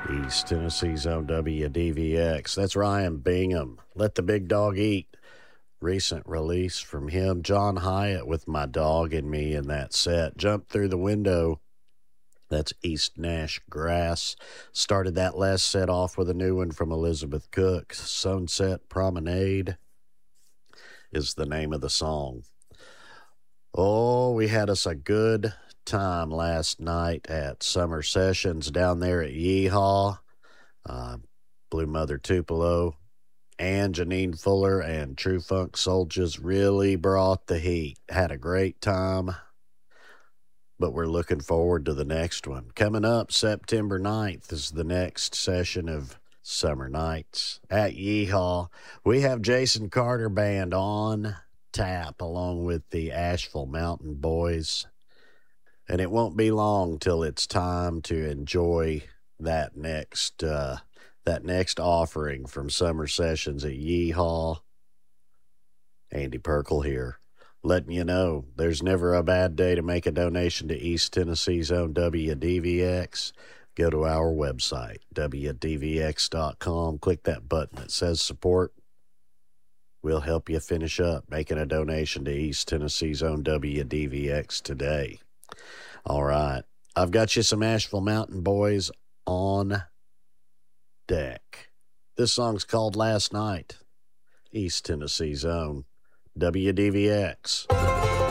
East Tennessee's own WDVX. That's Ryan Bingham. Let the Big Dog Eat. Recent release from him. John Hyatt with My Dog and Me in that set. Jump Through the Window. That's East Nash Grass. Started that last set off with a new one from Elizabeth Cook. Sunset Promenade is the name of the song. Oh, we had us a good time last night at Summer Sessions down there at Yeehaw. Blue Mother Tupelo and Janine Fuller and True Funk Soldiers really brought the heat. Had a great time, but we're looking forward to the next one. Coming up September 9th is the next session of Summer Nights at Yeehaw. We have Jason Carter Band on tap along with the Asheville Mountain Boys. And it won't be long till it's time to enjoy that next offering from Summer Sessions at Yeehaw. Andy Perkle here, letting you know there's never a bad day to make a donation to East Tennessee's own WDVX. Go to our website, WDVX.com. Click that button that says support. We'll help you finish up making a donation to East Tennessee's own WDVX today. All right. I've got you some Asheville Mountain Boys on deck. This song's called Last Night. East Tennessee's own WDVX.